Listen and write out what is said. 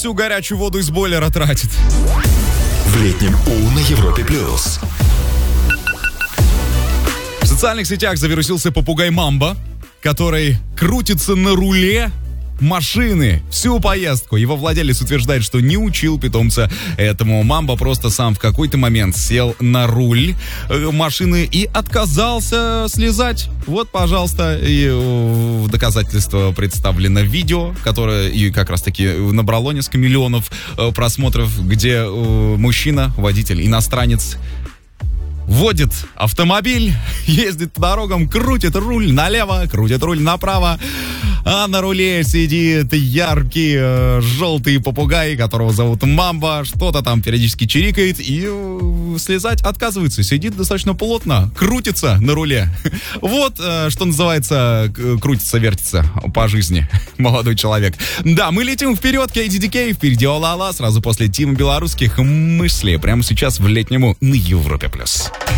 всю горячую воду из бойлера тратит. В летнем У на Европе плюс. В социальных сетях завирусился попугай Мамба, который крутится на руле машины всю поездку. Его владелец утверждает, что не учил питомца этому. Мамба просто сам в какой-то момент сел на руль машины и отказался слезать. Вот, пожалуйста, и в доказательство представлено видео, которое и как раз-таки набрало несколько миллионов просмотров, где мужчина, водитель, иностранец, водит автомобиль, ездит по дорогам, крутит руль налево, крутит руль направо, а на руле сидит яркий желтый попугай, которого зовут Мамба, что-то там периодически чирикает и слезать отказывается, сидит достаточно плотно, крутится на руле. Вот, что называется, крутится-вертится по жизни молодой человек. Да, мы летим вперед, KDDK, впереди Олала, сразу после Тима Белорусских мыслей, прямо сейчас в летнему на Европе+.